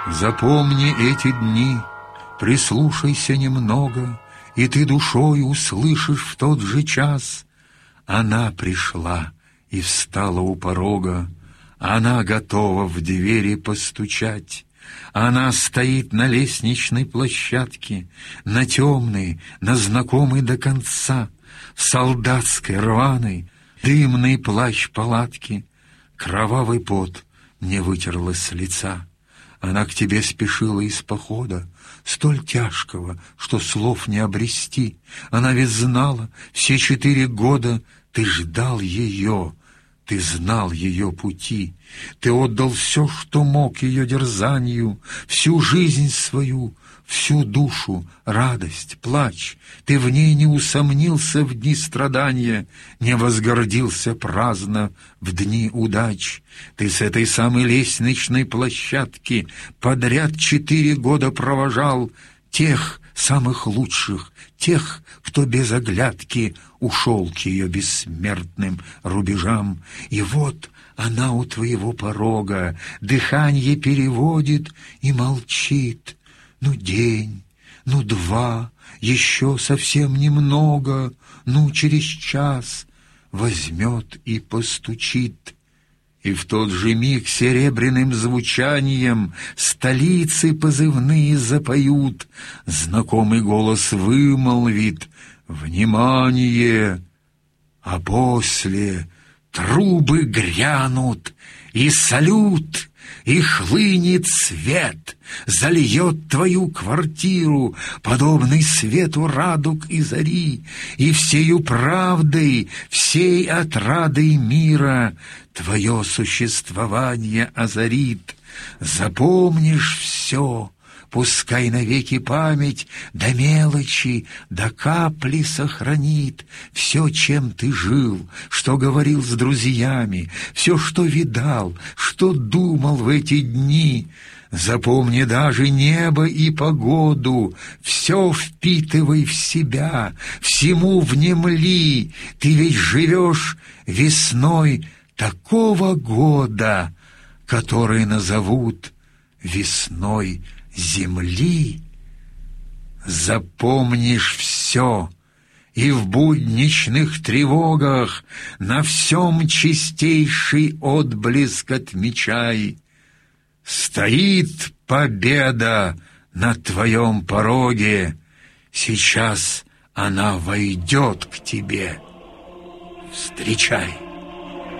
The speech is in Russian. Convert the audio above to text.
Запомни эти дни, прислушайся немного, и ты душой услышишь в тот же час. Она пришла и встала у порога, она готова в двери постучать. Она стоит на лестничной площадке, на темной, на знакомой до конца, в солдатской рваной, дымный плащ палатки. Кровавый пот мне вытерла с лица. Она к тебе спешила из похода, столь тяжкого, что слов не обрести. Она ведь знала, все 4 года ты ждал ее, ты знал ее пути. Ты отдал все, что мог ее дерзанию, всю жизнь свою, всю душу, радость, плач. Ты в ней не усомнился в дни страдания, не возгордился праздно в дни удач. Ты с этой самой лестничной площадки подряд 4 года провожал тех самых лучших, тех, кто без оглядки ушел к ее бессмертным рубежам. И вот она у твоего порога, дыханье переводит и молчит. Ну, день, ну, 2, еще совсем немного, ну, через час возьмет и постучит. И в тот же миг серебряным звучанием столицы позывные запоют, знакомый голос вымолвит: «Внимание!» А после трубы грянут, и салют, и хлынет свет, зальет твою квартиру, подобный свету радуг и зари, и всею правдой, всей отрадой мира твое существование озарит. Запомнишь все, пускай навеки память до мелочи, до капли сохранит все, чем ты жил, что говорил с друзьями, все, что видал, что думал в эти дни. Запомни даже небо и погоду, все впитывай в себя, всему внемли. Ты ведь живешь весной такого года, который назовут весной земли. Запомнишь все, и в будничных тревогах на всем чистейший отблеск отмечай. Стоит победа на твоем пороге, сейчас она войдет к тебе. Встречай.